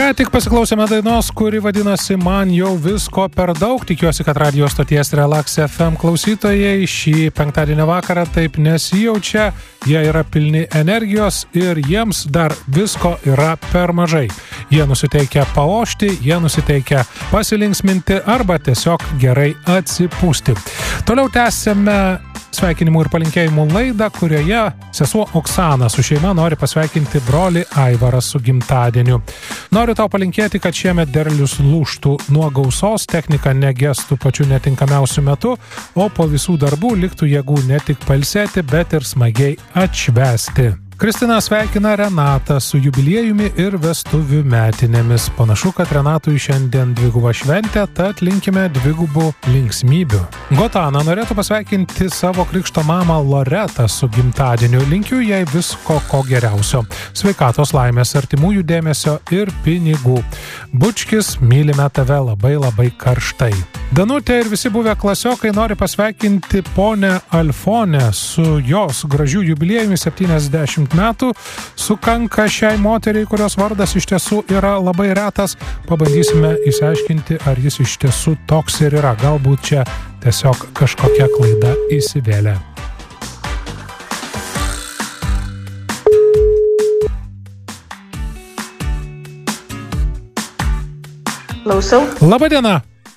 Ką tik pasiklausėme dainos, kuri vadinasi Man jau visko per daug. Tikiuosi, kad radio stoties Relax FM klausytojai šį penktadienio vakarą taip nesijaučia. Jie yra pilni energijos ir jiems dar visko yra per mažai. Jie nusiteikia paošti, jie nusiteikia pasilinksminti arba tiesiog gerai atsipūsti. Toliau tęsėme sveikinimų ir palinkėjimų laidą, kurioje sesuo Oksana su šeima nori pasveikinti brolį Aivarą su gimtadieniu. Noriu tau palinkėti, kad šiemet derlius lūžtų nuo gausos, technika negestų pačiu netinkamiausiu metu, o po visų darbų liktų jėgų ne tik pailsėti, bet ir smagiai atšvęsti. Kristina sveikina Renatą su jubiliejumi ir vestuvių metinėmis. Panašu, kad Renatui šiandien dviguba šventė, tad linkime dvigubų linksmybių. Gotana norėtų pasveikinti savo krikšto mamą Loretą su gimtadieniu. Linkiu jai visko ko geriausio. Sveikatos, laimės, artimųjų dėmesio ir pinigų. Bučkis, mylime tave labai labai karštai. Danutė ir visi buvę klasiokai nori pasveikinti ponę Alfonę su jos gražių jubiliejumi 70 metų. Sukanka šiai moteriai, kurios vardas iš tiesų yra labai retas. Pabandysime išsiaiškinti, ar jis iš tiesų toks ir yra. Galbūt čia tiesiog kažkokia klaida įsivėlė. Klausau. Labadiena.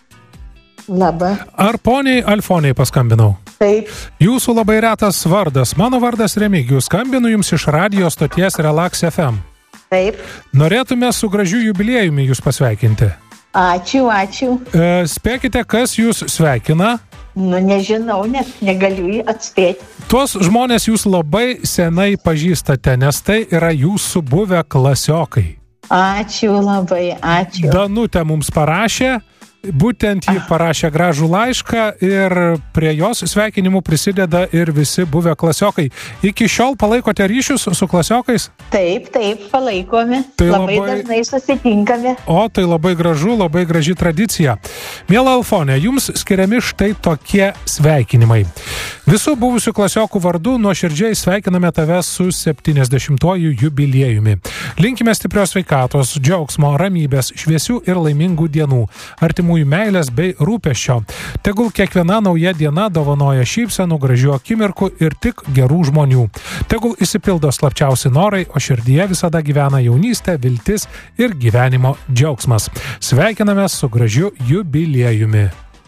Labą. Ar poniai Alfonei paskambinau? Taip. Jūsų labai retas vardas. Mano vardas Remigijus. Skambinu jums iš radio stoties Relax FM. Taip. Norėtume su gražiu jubiliejumi jūs pasveikinti. Ačiū. Spėkite, kas jūs sveikina? Nežinau, nes negaliu jį atspėti. Tuos žmonės jūs labai senai pažįstate, nes tai yra jūsų buvę klasiokai. Ačiū labai, ačiū. Danutė mums parašė. Būtent ji parašė gražų laišką ir prie jos sveikinimų prisideda ir visi buvę klasiokai. Iki šiol palaikote ryšius su klasiokais? Taip, palaikome. Tai labai dažnai susitinkame. O, tai labai gražu, labai graži tradicija. Miela Alfonė, jums skiriami štai tokie sveikinimai. Visų buvusių klasiokų vardu nuoširdžiai sveikiname tave su 70-uoju jubiliejumi. Linkime stiprios sveikatos, džiaugsmo, ramybės, šviesių ir laimingų dienų, artimųjų meilės bei rūpesčio. Tegul kiekviena nauja diena dovanoja šypsenų, gražių akimirkų ir tik gerų žmonių. Tegul išsipildo slapčiausi norai, o širdyje visada gyvena jaunystė, viltis ir gyvenimo džiaugsmas. Sveikiname su gražiu jubiliejumi.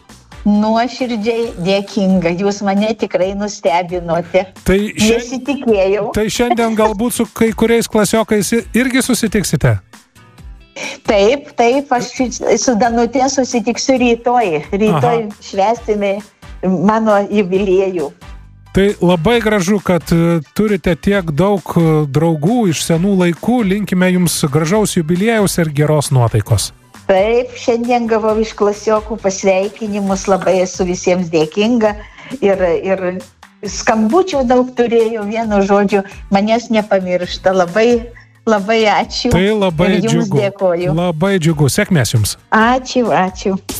Nuoširdžiai dėkinga. Jūs mane tikrai nustebinote. Nesitikėjau. Tai šiandien galbūt su kai kuriais klasiokais irgi susitiksite? Taip, aš su Danutė susitiksiu rytoj. Rytoj švęsime mano jubiliejų. Tai labai gražu, kad turite tiek daug draugų iš senų laikų. Linkime jums gražaus jubiliejaus ir geros nuotaikos. Taip, šiandien gavau iš klasiokų pasveikinimus, labai esu visiems dėkinga ir skambučių daug turėjau, vienu žodžiu, manęs nepamiršta. Labai ačiū. Tai labai ir jums džiugu. Dėkoju. Labai džiugu. Sėkmės jums. Ačiū.